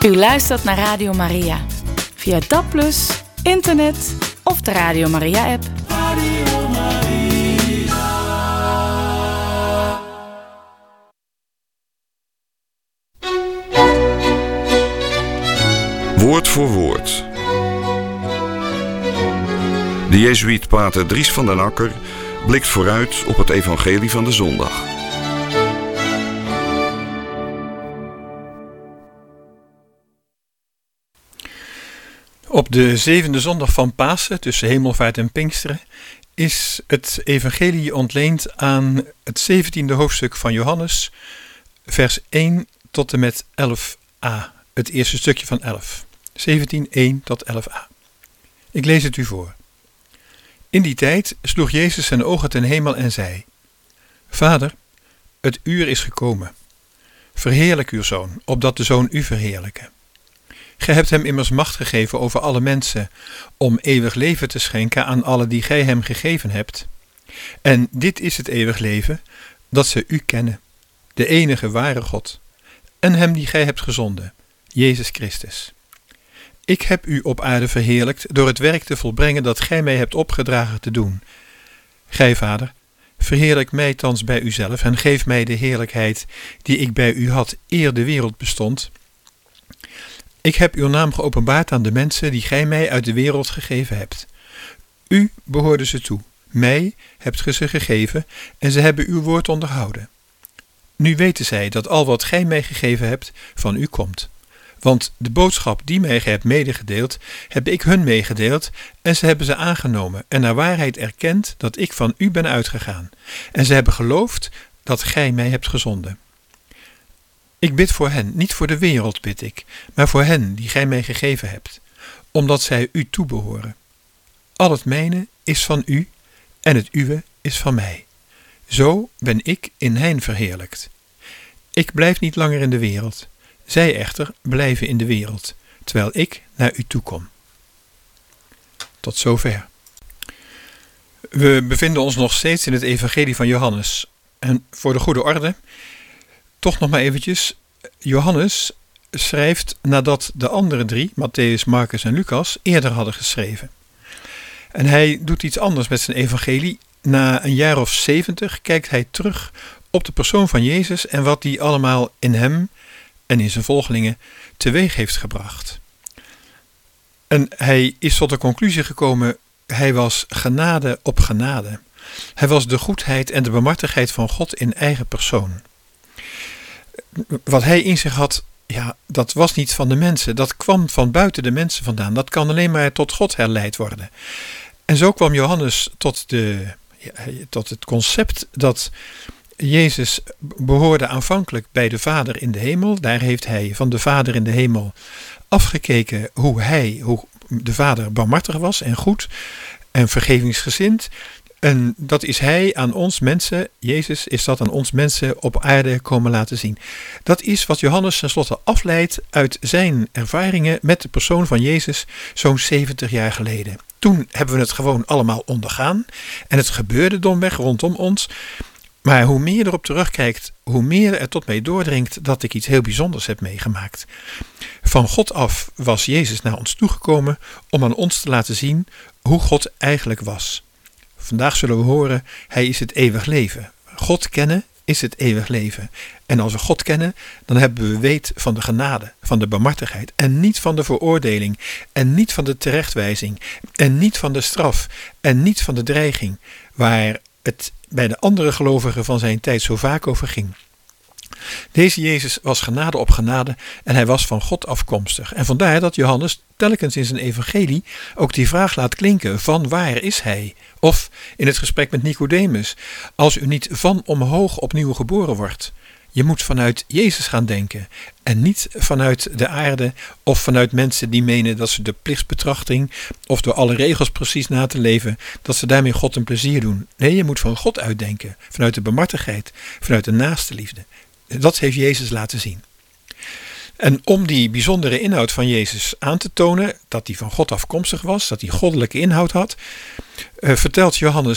U luistert naar Radio Maria. Via DAB+, internet of de Radio Maria-app. Radio Maria. Woord voor woord. De jezuïet pater Dries van den Akker blikt vooruit op het evangelie van de zondag. Op de zevende zondag van Pasen, tussen Hemelvaart en Pinksteren, is het evangelie ontleend aan het 17e hoofdstuk van Johannes, vers 1 tot en met 11a. Het eerste stukje van 11. 17, 1 tot 11a. Ik lees het u voor. In die tijd sloeg Jezus zijn ogen ten hemel en zei: Vader, het uur is gekomen. Verheerlijk uw Zoon, opdat de Zoon u verheerlijke. Gij hebt hem immers macht gegeven over alle mensen, om eeuwig leven te schenken aan alle die gij hem gegeven hebt. En dit is het eeuwig leven, dat ze u kennen, de enige ware God, en hem die gij hebt gezonden, Jezus Christus. Ik heb u op aarde verheerlijkt door het werk te volbrengen dat gij mij hebt opgedragen te doen. Gij, Vader, verheerlijk mij thans bij uzelf en geef mij de heerlijkheid die ik bij u had eer de wereld bestond. Ik heb uw naam geopenbaard aan de mensen die gij mij uit de wereld gegeven hebt. U behoorde ze toe, mij hebt ge ze gegeven en ze hebben uw woord onderhouden. Nu weten zij dat al wat gij mij gegeven hebt van u komt. Want de boodschap die mij gij hebt medegedeeld, heb ik hun meegedeeld en ze hebben ze aangenomen en naar waarheid erkend dat ik van u ben uitgegaan. En ze hebben geloofd dat gij mij hebt gezonden. Ik bid voor hen, niet voor de wereld bid ik, maar voor hen die gij mij gegeven hebt, omdat zij u toebehoren. Al het mijne is van u en het uwe is van mij. Zo ben ik in hen verheerlijkt. Ik blijf niet langer in de wereld. Zij echter blijven in de wereld, terwijl ik naar u toe kom. Tot zover. We bevinden ons nog steeds in het evangelie van Johannes. En voor de goede orde, toch nog maar eventjes. Johannes schrijft nadat de andere drie, Mattheüs, Marcus en Lucas, eerder hadden geschreven. En hij doet iets anders met zijn evangelie. Na een jaar of 70 kijkt hij terug op de persoon van Jezus en wat die allemaal in hem en in zijn volgelingen teweeg heeft gebracht. En hij is tot de conclusie gekomen, hij was genade op genade. Hij was de goedheid en de barmhartigheid van God in eigen persoon. Wat hij in zich had, ja, dat was niet van de mensen. Dat kwam van buiten de mensen vandaan. Dat kan alleen maar tot God herleid worden. En zo kwam Johannes tot het concept dat Jezus behoorde aanvankelijk bij de Vader in de hemel. Daar heeft hij van de Vader in de hemel afgekeken hoe de Vader barmhartig was en goed en vergevingsgezind. En dat is hij aan ons mensen, Jezus is dat aan ons mensen op aarde komen laten zien. Dat is wat Johannes tenslotte afleidt uit zijn ervaringen met de persoon van Jezus zo'n 70 jaar geleden. Toen hebben we het gewoon allemaal ondergaan en het gebeurde domweg rondom ons. Maar hoe meer je erop terugkijkt, hoe meer er tot mij doordringt dat ik iets heel bijzonders heb meegemaakt. Van God af was Jezus naar ons toegekomen om aan ons te laten zien hoe God eigenlijk was. Vandaag zullen we horen, hij is het eeuwig leven. God kennen is het eeuwig leven. En als we God kennen, dan hebben we weet van de genade, van de barmhartigheid. En niet van de veroordeling. En niet van de terechtwijzing. En niet van de straf. En niet van de dreiging. Waar het bij de andere gelovigen van zijn tijd zo vaak over ging. Deze Jezus was genade op genade en hij was van God afkomstig. En vandaar dat Johannes telkens in zijn evangelie ook die vraag laat klinken: van waar is hij? Of in het gesprek met Nicodemus: als u niet van omhoog opnieuw geboren wordt. Je moet vanuit Jezus gaan denken en niet vanuit de aarde of vanuit mensen die menen dat ze de plichtsbetrachting of door alle regels precies na te leven, dat ze daarmee God een plezier doen. Nee, je moet van God uitdenken, vanuit de barmhartigheid, vanuit de naaste liefde. Dat heeft Jezus laten zien. En om die bijzondere inhoud van Jezus aan te tonen, dat hij van God afkomstig was, dat hij goddelijke inhoud had, vertelt Johannes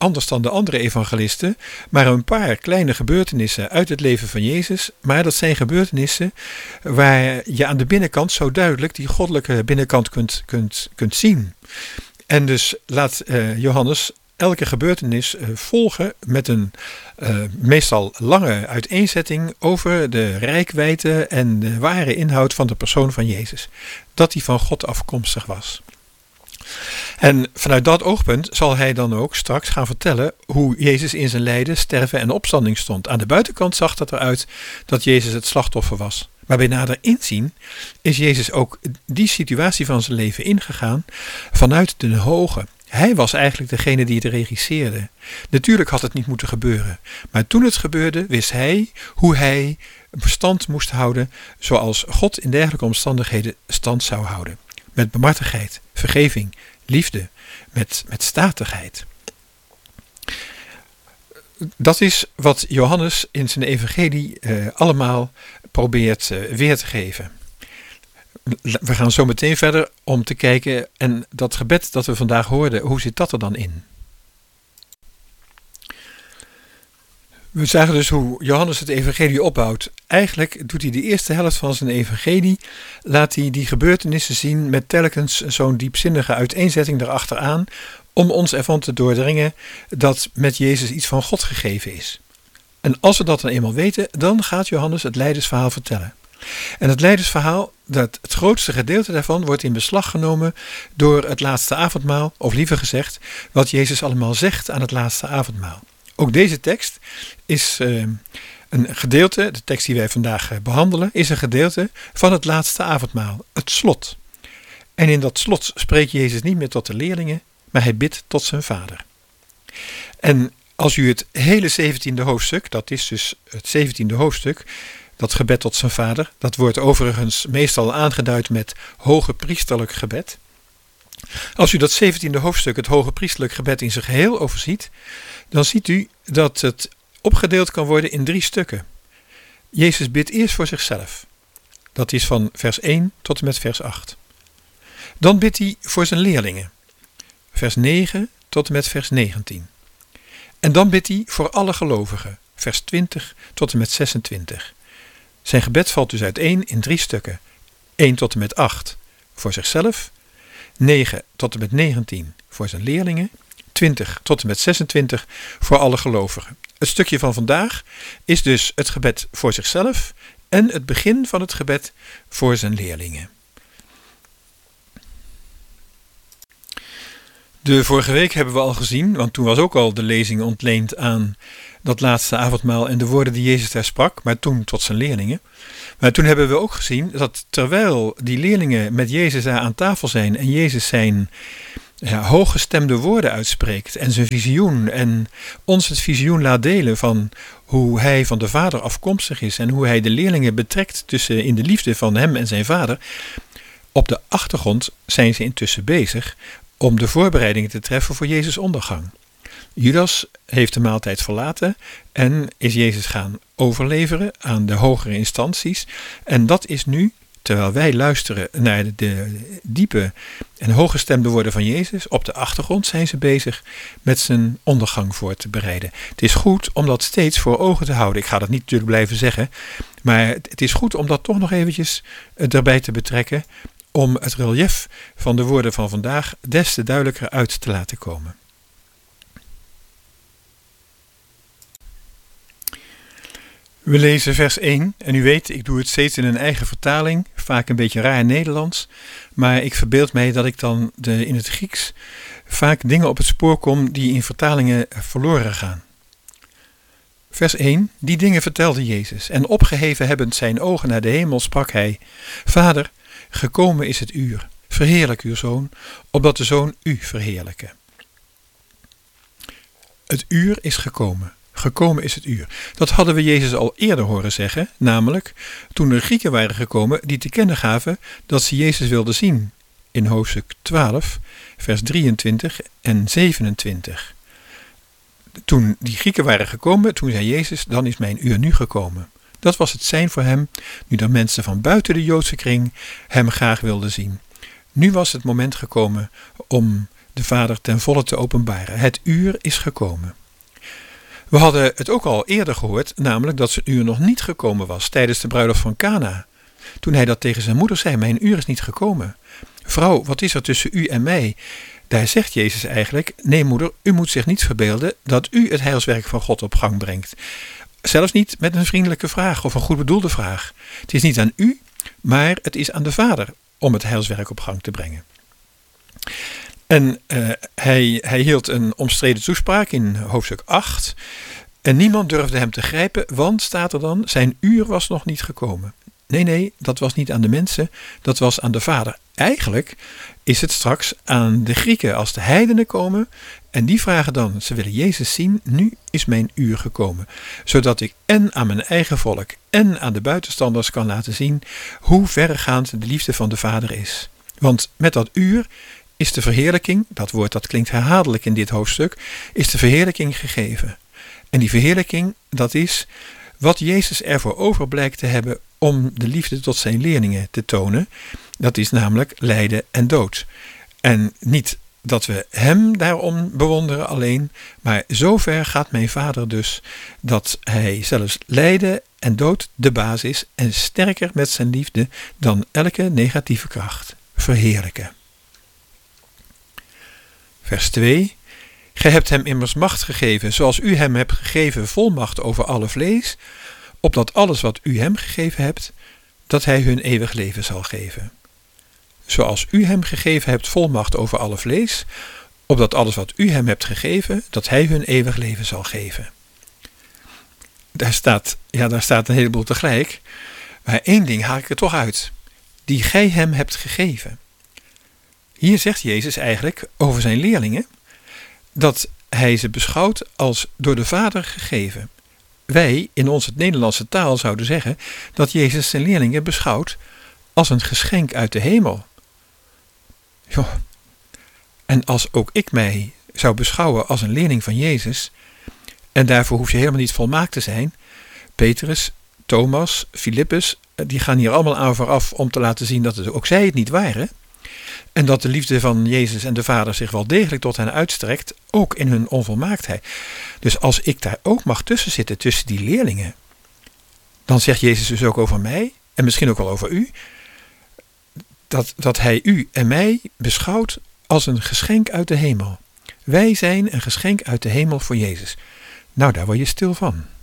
anders dan de andere evangelisten, maar een paar kleine gebeurtenissen uit het leven van Jezus. Maar dat zijn gebeurtenissen waar je aan de binnenkant zo duidelijk die goddelijke binnenkant kunt zien. En dus laat Johannes elke gebeurtenis volgen met een meestal lange uiteenzetting over de reikwijdte en de ware inhoud van de persoon van Jezus. Dat hij van God afkomstig was. En vanuit dat oogpunt zal hij dan ook straks gaan vertellen hoe Jezus in zijn lijden, sterven en opstanding stond. Aan de buitenkant zag dat eruit dat Jezus het slachtoffer was. Maar bij nader inzien is Jezus ook die situatie van zijn leven ingegaan vanuit de hoge. Hij was eigenlijk degene die het regisseerde. Natuurlijk had het niet moeten gebeuren. Maar toen het gebeurde, wist hij hoe hij stand moest houden zoals God in dergelijke omstandigheden stand zou houden. Met bemartigheid, vergeving, liefde, met statigheid. Dat is wat Johannes in zijn evangelie allemaal probeert weer te geven. We gaan zo meteen verder om te kijken en dat gebed dat we vandaag hoorden, hoe zit dat er dan in? We zagen dus hoe Johannes het evangelie opbouwt. Eigenlijk doet hij de eerste helft van zijn evangelie, laat hij die gebeurtenissen zien met telkens zo'n diepzinnige uiteenzetting erachteraan, om ons ervan te doordringen dat met Jezus iets van God gegeven is. En als we dat dan eenmaal weten, dan gaat Johannes het lijdensverhaal vertellen. En het lijdensverhaal, het grootste gedeelte daarvan, wordt in beslag genomen door het laatste avondmaal, of liever gezegd, wat Jezus allemaal zegt aan het laatste avondmaal. Ook deze tekst is een gedeelte, de tekst die wij vandaag behandelen, is een gedeelte van het laatste avondmaal, het slot. En in dat slot spreekt Jezus niet meer tot de leerlingen, maar hij bidt tot zijn Vader. En als u het hele 17e hoofdstuk, dat is dus het 17e hoofdstuk, dat gebed tot zijn Vader, dat wordt overigens meestal aangeduid met hoge priesterlijk gebed. Als u dat 17e hoofdstuk, het hoge priesterlijk gebed in zijn geheel overziet, dan ziet u dat het opgedeeld kan worden in 3 stukken. Jezus bidt eerst voor zichzelf. Dat is van vers 1 tot en met vers 8. Dan bidt hij voor zijn leerlingen. Vers 9 tot en met vers 19. En dan bidt hij voor alle gelovigen. Vers 20 tot en met 26. Zijn gebed valt dus uiteen in 3 stukken. 1 tot en met 8 voor zichzelf. 9 tot en met 19 voor zijn leerlingen. 20 tot en met 26 voor alle gelovigen. Het stukje van vandaag is dus het gebed voor zichzelf en het begin van het gebed voor zijn leerlingen. De vorige week hebben we al gezien, want toen was ook al de lezing ontleend aan dat laatste avondmaal en de woorden die Jezus daar sprak, maar toen tot zijn leerlingen. Maar toen hebben we ook gezien dat terwijl die leerlingen met Jezus daar aan tafel zijn en Jezus zijn hooggestemde woorden uitspreekt en zijn visioen en ons het visioen laat delen van hoe hij van de Vader afkomstig is en hoe hij de leerlingen betrekt in de liefde van hem en zijn Vader. Op de achtergrond zijn ze intussen bezig om de voorbereidingen te treffen voor Jezus' ondergang. Judas heeft de maaltijd verlaten en is Jezus gaan overleveren aan de hogere instanties. En dat is nu, terwijl wij luisteren naar de diepe en hooggestemde woorden van Jezus, op de achtergrond zijn ze bezig met zijn ondergang voor te bereiden. Het is goed om dat steeds voor ogen te houden. Ik ga dat niet natuurlijk blijven zeggen, maar het is goed om dat toch nog eventjes erbij te betrekken, om het relief van de woorden van vandaag des te duidelijker uit te laten komen. We lezen vers 1 en u weet, ik doe het steeds in een eigen vertaling, vaak een beetje raar Nederlands, maar ik verbeeld mij dat ik dan in het Grieks vaak dingen op het spoor kom die in vertalingen verloren gaan. Vers 1, die dingen vertelde Jezus en opgeheven hebbend zijn ogen naar de hemel sprak hij, Vader, gekomen is het uur, verheerlijk uw Zoon, opdat de Zoon u verheerlijke. Het uur is gekomen. Gekomen is het uur. Dat hadden we Jezus al eerder horen zeggen, namelijk toen er Grieken waren gekomen die te kennen gaven dat ze Jezus wilden zien. In hoofdstuk 12, vers 23 en 27. Toen die Grieken waren gekomen, toen zei Jezus, dan is mijn uur nu gekomen. Dat was het sein voor hem, nu er mensen van buiten de Joodse kring hem graag wilden zien. Nu was het moment gekomen om de Vader ten volle te openbaren. Het uur is gekomen. We hadden het ook al eerder gehoord, namelijk dat zijn uur nog niet gekomen was tijdens de bruiloft van Kana. Toen hij dat tegen zijn moeder zei, mijn uur is niet gekomen. Vrouw, wat is er tussen u en mij? Daar zegt Jezus eigenlijk, nee moeder, u moet zich niet verbeelden dat u het heilswerk van God op gang brengt. Zelfs niet met een vriendelijke vraag of een goed bedoelde vraag. Het is niet aan u, maar het is aan de Vader om het heilswerk op gang te brengen. En hij hield een omstreden toespraak in hoofdstuk 8. En niemand durfde hem te grijpen, want, staat er dan, zijn uur was nog niet gekomen. Nee, dat was niet aan de mensen, dat was aan de Vader. Eigenlijk is het straks aan de Grieken als de heidenen komen en die vragen dan, ze willen Jezus zien, nu is mijn uur gekomen. Zodat ik en aan mijn eigen volk en aan de buitenstanders kan laten zien hoe verregaand de liefde van de Vader is. Want met dat uur is de verheerlijking, dat woord dat klinkt herhaaldelijk in dit hoofdstuk, is de verheerlijking gegeven. En die verheerlijking, dat is wat Jezus ervoor over blijkt te hebben om de liefde tot zijn leerlingen te tonen. Dat is namelijk lijden en dood. En niet dat we hem daarom bewonderen alleen, maar zover gaat mijn Vader dus dat hij zelfs lijden en dood de baas is en sterker met zijn liefde dan elke negatieve kracht. Verheerlijken. Vers 2. Gij hebt hem immers macht gegeven, zoals u hem hebt gegeven volmacht over alle vlees, opdat alles wat u hem gegeven hebt, dat hij hun eeuwig leven zal geven. Zoals u hem gegeven hebt volmacht over alle vlees, opdat alles wat u hem hebt gegeven, dat hij hun eeuwig leven zal geven. Daar staat een heleboel tegelijk, maar één ding haal ik er toch uit. Die gij hem hebt gegeven. Hier zegt Jezus eigenlijk over zijn leerlingen dat hij ze beschouwt als door de Vader gegeven. Wij in onze Nederlandse taal zouden zeggen dat Jezus zijn leerlingen beschouwt als een geschenk uit de hemel. Jo. En als ook ik mij zou beschouwen als een leerling van Jezus, en daarvoor hoef je helemaal niet volmaakt te zijn, Petrus, Thomas, Filippus, die gaan hier allemaal aan vooraf om te laten zien dat ook zij het niet waren. En dat de liefde van Jezus en de Vader zich wel degelijk tot hen uitstrekt, ook in hun onvolmaaktheid. Dus als ik daar ook mag tussen zitten, tussen die leerlingen, dan zegt Jezus dus ook over mij, en misschien ook wel over u, dat hij u en mij beschouwt als een geschenk uit de hemel. Wij zijn een geschenk uit de hemel voor Jezus. Nou, daar word je stil van.